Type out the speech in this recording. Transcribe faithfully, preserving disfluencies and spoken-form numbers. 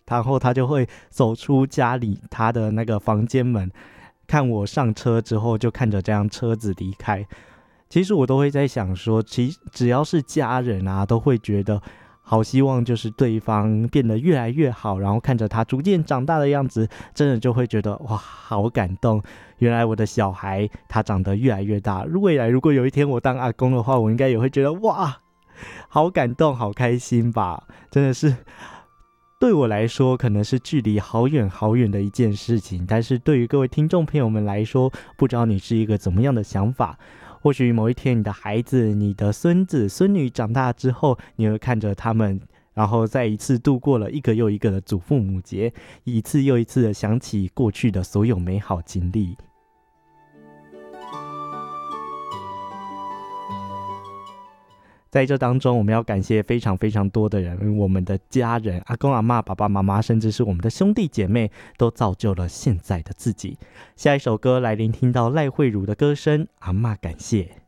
然后他就会走出家里他的那个房间门，看我上车之后就看着这辆车子离开。其实我都会在想说，其实只要是家人啊，都会觉得好希望就是对方变得越来越好，然后看着他逐渐长大的样子，真的就会觉得哇，好感动。原来我的小孩他长得越来越大，未来如果有一天我当阿公的话，我应该也会觉得哇，好感动好开心吧。真的是对我来说可能是距离好远好远的一件事情，但是对于各位听众朋友们来说，不知道你是一个怎么样的想法。或许某一天你的孩子、你的孙子孙女长大之后，你会看着他们，然后再一次度过了一个又一个的祖父母节，一次又一次的想起过去的所有美好经历。在这当中，我们要感谢非常非常多的人，我们的家人、阿公阿嬷、爸爸妈妈，甚至是我们的兄弟姐妹，都造就了现在的自己。下一首歌来聆听到赖慧茹的歌声《阿嬷感谢》。